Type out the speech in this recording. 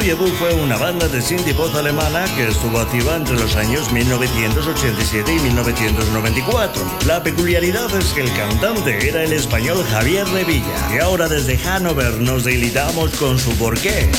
Feuillerbach fue una banda de synthie pop alemana que estuvo activa entre los años 1987 y 1994. La peculiaridad es que el cantante era el español Javier Revilla, y ahora desde Hannover nos deleitamos con su porqué.